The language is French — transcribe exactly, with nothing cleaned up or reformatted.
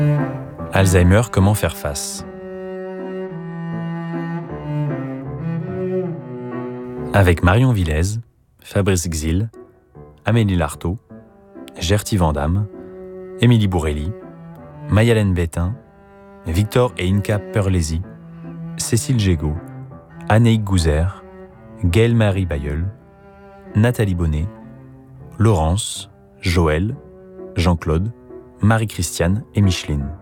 Alzheimer, comment faire face? Avec Marion Villez, Fabrice Gzil, Amélie Lartaud, Gerty Vandamme, Émilie Bourrelli, Mayalène Bétain, Victor et Inka Perlesi, Cécile Gégaud, Annéique Gouzer, Gaëlle-Marie Bayeul, Nathalie Bonnet, Laurence, Joël, Jean-Claude, Marie-Christiane et Micheline.